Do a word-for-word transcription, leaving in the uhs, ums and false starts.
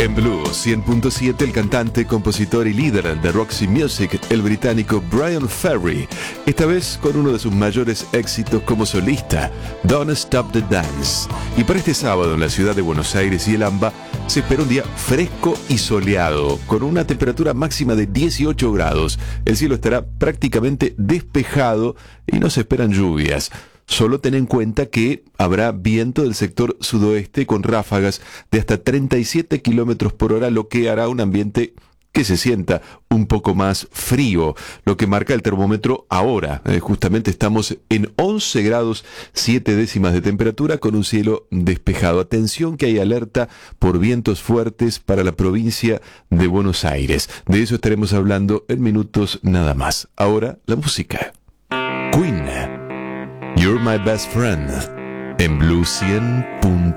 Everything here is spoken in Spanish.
En Blue cien punto siete, el cantante, compositor y líder de Roxy Music, el británico Bryan Ferry, esta vez con uno de sus mayores éxitos como solista, Don't Stop the Dance. Y para este sábado en la ciudad de Buenos Aires y el AMBA se espera un día fresco y soleado, con una temperatura máxima de dieciocho grados. El cielo estará prácticamente despejado y no se esperan lluvias. Solo ten en cuenta que habrá viento del sector sudoeste con ráfagas de hasta treinta y siete kilómetros por hora, lo que hará un ambiente que se sienta un poco más frío, lo que marca el termómetro ahora. Eh, justamente estamos en once grados siete décimas de temperatura con un cielo despejado. Atención que hay alerta por vientos fuertes para la provincia de Buenos Aires. De eso estaremos hablando en minutos nada más. Ahora la música. Queen. You're My Best Friend en Blue cien punto siete.